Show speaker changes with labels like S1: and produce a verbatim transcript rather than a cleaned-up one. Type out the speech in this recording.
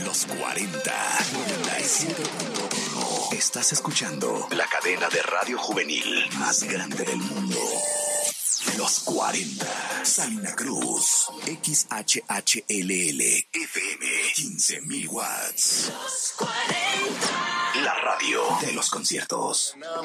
S1: Los cuarenta, noventa y siete punto uno. Estás escuchando la cadena de radio juvenil más grande del mundo. Los cuarenta, Salina Cruz, X H H L L, F M, quince mil watts. Los cuarenta. La radio de los conciertos.